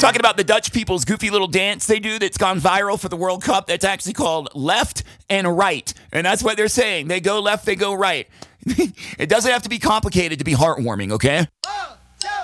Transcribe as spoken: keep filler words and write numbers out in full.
Talking about the Dutch people's goofy little dance they do that's gone viral for the World Cup. That's actually called left and right. And that's what they're saying. They go left, they go right. It doesn't have to be complicated to be heartwarming, okay?